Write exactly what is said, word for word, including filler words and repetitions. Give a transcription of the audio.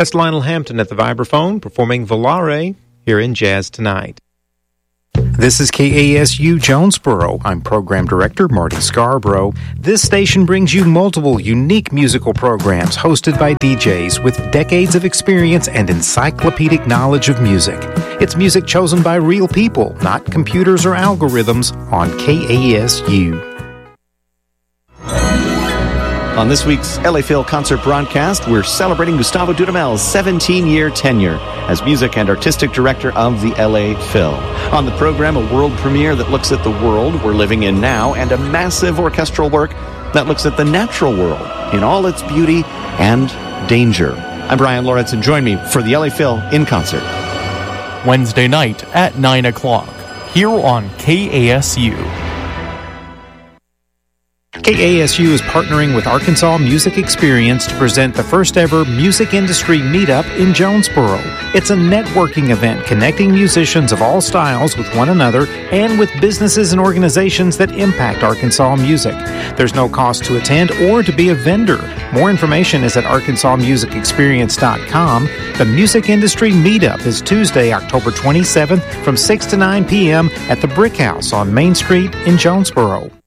That's Lionel Hampton at the vibraphone performing Volare here in Jazz Tonight. This is K A S U Jonesboro. I'm Program Director Marty Scarborough. This station brings you multiple unique musical programs hosted by D Js with decades of experience and encyclopedic knowledge of music. It's music chosen by real people, not computers or algorithms, on K A S U. On this week's L A Phil concert broadcast, we're celebrating Gustavo Dudamel's seventeen-year tenure as music and artistic director of the L A Phil. On the program, a world premiere that looks at the world we're living in now, and a massive orchestral work that looks at the natural world in all its beauty and danger. I'm Brian Lawrence, and join me for the L A Phil in concert. Wednesday night at nine o'clock, here on K A S U. K A S U is partnering with Arkansas Music Experience to present the first ever Music Industry Meetup in Jonesboro. It's a networking event connecting musicians of all styles with one another and with businesses and organizations that impact Arkansas music. There's no cost to attend or to be a vendor. More information is at arkansas music experience dot com. The Music Industry Meetup is Tuesday, October twenty-seventh from six to nine p.m. at the Brick House on Main Street in Jonesboro.